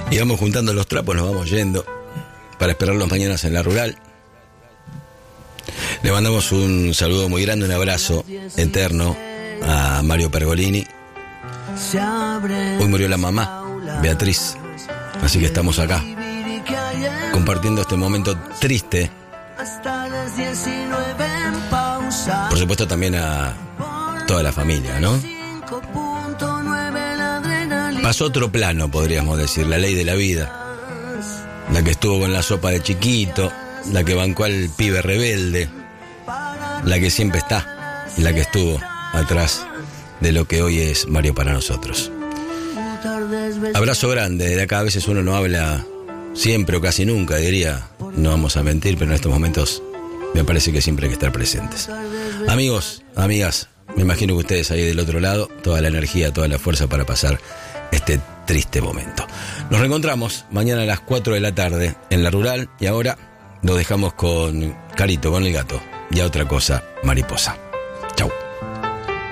Y vamos juntando los trapos, nos vamos yendo para esperarlos mañanas en la rural. Le mandamos un saludo muy grande, un abrazo eterno a Mario Pergolini. Hoy murió la mamá, Beatriz, así que estamos acá compartiendo este momento triste. Por supuesto también a toda la familia, ¿no? Pasó otro plano, podríamos decir, la ley de la vida. La que estuvo con la sopa de chiquito, la que bancó al pibe rebelde, la que siempre está y la que estuvo atrás de lo que hoy es Mario para nosotros. Abrazo grande, de acá a veces uno no habla siempre o casi nunca, diría, no vamos a mentir, pero en estos momentos me parece que siempre hay que estar presentes. Amigos, amigas, me imagino que ustedes ahí del otro lado, toda la energía, toda la fuerza para pasar este triste momento. Nos reencontramos mañana a las 4 de la tarde en la rural y ahora nos dejamos con Carito, con el gato y a otra cosa, mariposa.